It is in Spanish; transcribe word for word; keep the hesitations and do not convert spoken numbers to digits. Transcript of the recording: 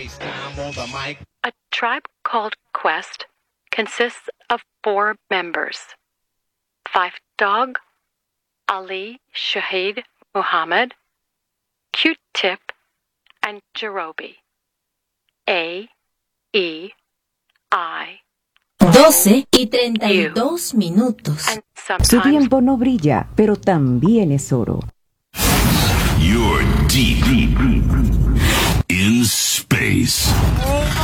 A tribe called Quest consists of four members: Fife Dog, Ali Shaheed Muhammad, Q-Tip, and Jerobi. A, E, I, doce y treinta y dos minutos. and Su sometimes tiempo no brilla, pero también es oro. You're deep, deep, deep in space.